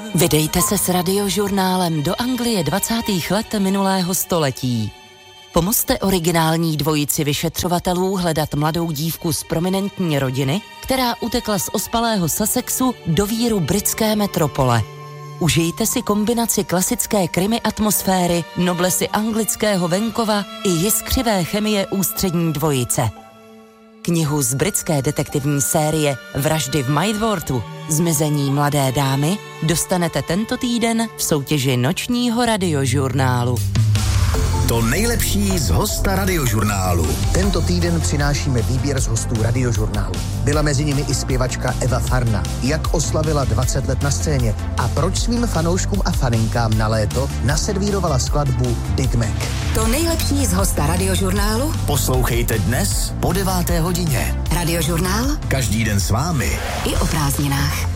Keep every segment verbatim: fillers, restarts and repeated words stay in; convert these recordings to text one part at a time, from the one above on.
Vydejte se s radiožurnálem do Anglie dvacátých let minulého století. Pomozte originální dvojici vyšetřovatelů hledat mladou dívku z prominentní rodiny, která utekla z ospalého Sussexu do víru britské metropole. Užijte si kombinaci klasické krimi atmosféry, noblesy anglického venkova i jiskřivé chemie ústřední dvojice. Knihu z britské detektivní série Vraždy v Maidworthu, Zmizení mladé dámy, dostanete tento týden v soutěži nočního radiožurnálu. To nejlepší z hosta radiožurnálu. Tento týden přinášíme výběr z hostů radiožurnálu. Byla mezi nimi i zpěvačka Eva Farna. Jak oslavila dvacet let na scéně a proč svým fanouškům a faninkám na léto naservírovala skladbu Big Mac. To nejlepší z hosta radiožurnálu Poslouchejte dnes po deváté hodině. Radiožurnál Každý den s vámi. I o prázdninách.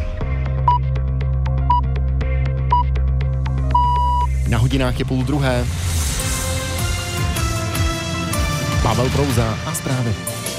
Na hodinách je půl druhé. Pavel Prouza a zprávy.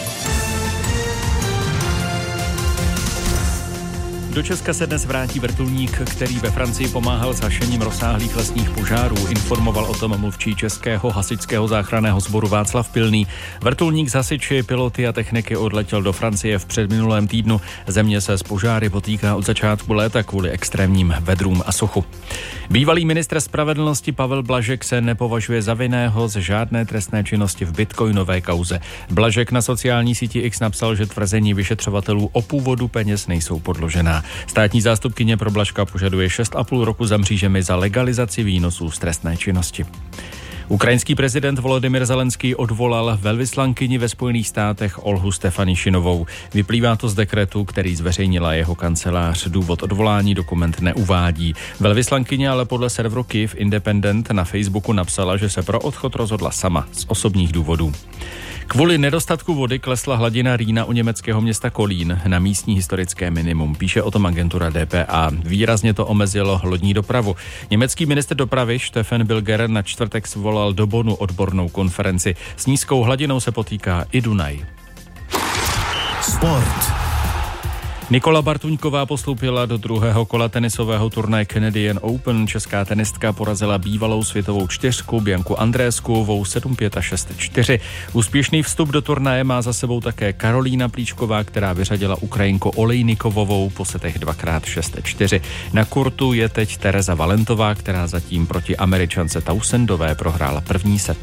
Do Česka se dnes vrátí vrtulník, který ve Francii pomáhal s hašením rozsáhlých lesních požárů. Informoval o tom mluvčí Českého hasičského záchranného sboru Václav Pilný. Vrtulník s hasiči, piloty a techniky odletěl do Francie v předminulém týdnu. Země se s požáry potýká od začátku léta kvůli extrémním vedrům a suchu. Bývalý ministr spravedlnosti Pavel Blažek se nepovažuje za vinného z žádné trestné činnosti v bitcoinové kauze. Blažek na sociální síti X napsal, že tvrzení vyšetřovatelů o původu peněz nejsou podložená. Státní zástupkyně pro Blažka požaduje šest a půl roku za mřížemi za legalizaci výnosů z trestné činnosti. Ukrajinský prezident Volodymyr Zelenský odvolal velvyslankyni ve Spojených státech Olhu Stefanišinovou. Vyplývá to z dekretu, který zveřejnila jeho kancelář. Důvod odvolání dokument neuvádí. Velvyslankyně ale podle serveru Kyiv Independent na Facebooku napsala, že se pro odchod rozhodla sama z osobních důvodů. Kvůli nedostatku vody klesla hladina Rýna u německého města Kolín na místní historické minimum. Píše o tom agentura D P A. Výrazně to omezilo lodní dopravu. Německý ministr dopravy Steffen Bilger na čtvrtek svolal do Bonnu odbornou konferenci. S nízkou hladinou se potýká i Dunaj. Sport. Nikola Bartuňková postoupila do druhého kola tenisového turnaje Canadian Open. Česká tenistka porazila bývalou světovou čtyřku Bianku Andréskovou sedm pět a šest čtyři. Úspěšný vstup do turnaje má za sebou také Karolína Plíčková, která vyřadila Ukrajinku Olejnikovovou po setech dvakrát šest čtyři. Na kurtu je teď Tereza Valentová, která zatím proti Američance Tausendové prohrála první set.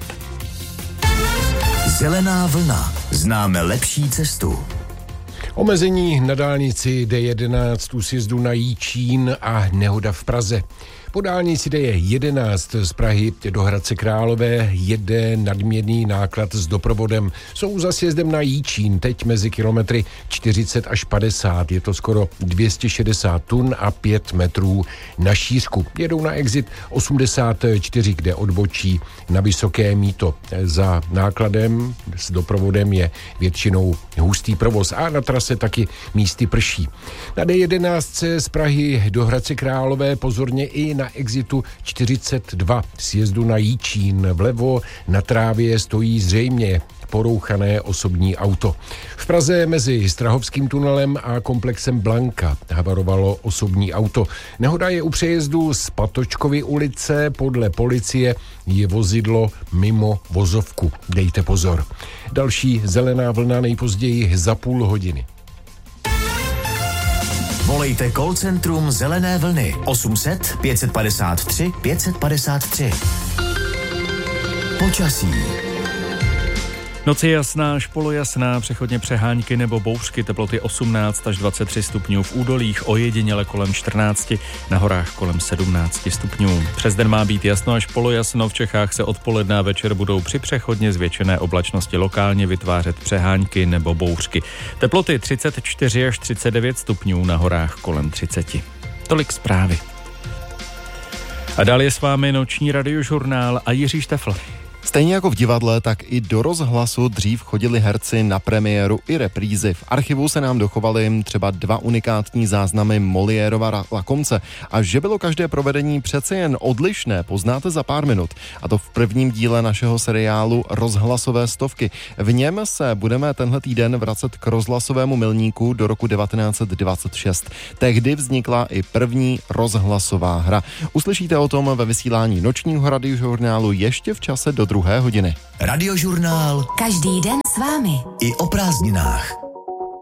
Zelená vlna. Známe lepší cestu. Omezení na dálnici D jedenáct u sjezdu na Jičín a nehoda v Praze. Po dálnici D jedenáct z Prahy do Hradce Králové jede nadměrný náklad s doprovodem. Jsou za sjezdem na Jičín, teď mezi kilometry čtyřicet až padesát. Je to skoro dvě stě šedesát tun a pět metrů na šířku. Jedou na exit osmdesát čtyři, kde odbočí na Vysoké Mýto. Za nákladem s doprovodem je většinou hustý provoz a na trase taky místy prší. Na D jedenáct z Prahy do Hradce Králové pozorně i na exitu čtyřicet dva sjezdu na Jičín. Vlevo na trávě stojí zřejmě porouchané osobní auto. V Praze mezi Strahovským tunelem a komplexem Blanka havarovalo osobní auto. Nehoda je u přejezdu z Patočkovy ulice. Podle policie je vozidlo mimo vozovku. Dejte pozor. Další zelená vlna nejpozději za půl hodiny. Volejte call centrum Zelené vlny osm set pět padesát tři pět padesát tři. Počasí. Noc je jasná až polojasná, přechodně přehánky nebo bouřky, teploty osmnáct až dvacet tři stupňů v údolích, ojediněle kolem čtrnáct, na horách kolem sedmnáct stupňů. Přes den má být jasno až polojasno, v Čechách se odpoledne a večer budou při přechodně zvětšené oblačnosti lokálně vytvářet přehánky nebo bouřky. Teploty třicet čtyři až třicet devět stupňů, na horách kolem třicet. Tolik zprávy. A dál je s vámi noční radiožurnál a Jiří Štefl. Stejně jako v divadle, tak i do rozhlasu dřív chodili herci na premiéru i reprízy. V archivu se nám dochovaly třeba dva unikátní záznamy Moliérova Lakomce. A že bylo každé provedení přece jen odlišné, poznáte za pár minut. A to v prvním díle našeho seriálu Rozhlasové stovky. V něm se budeme tenhle týden vracet k rozhlasovému milníku do roku devatenáct dvacet šest. Tehdy vznikla i první rozhlasová hra. Uslyšíte o tom ve vysílání nočního radiožurnálu ještě v čase do druhé hodiny. Radiožurnál Každý den s vámi. i o prázdninách.